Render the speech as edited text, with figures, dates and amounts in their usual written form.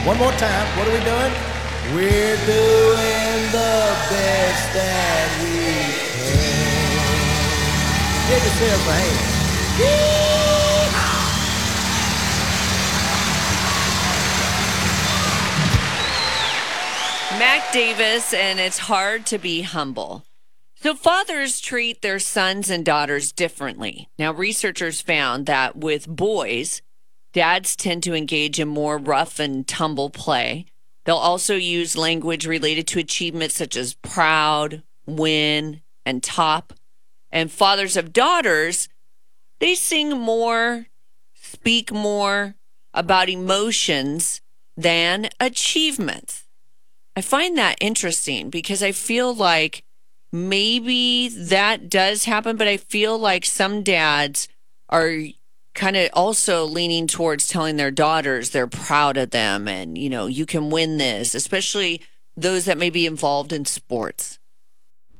One more time. What are we doing? We're doing the best that we can. Give yourself a hand. Mac Davis, and it's hard to be humble. So, fathers treat their sons and daughters differently. Now, researchers found that with boys, dads tend to engage in more rough and tumble play. They'll also use language related to achievements such as proud, win, and top. And fathers of daughters, they sing more, speak more about emotions than achievements. I find that interesting because I feel like maybe that does happen, but I feel like some dads are kind of also leaning towards telling their daughters they're proud of them and, you can win this, especially those that may be involved in sports.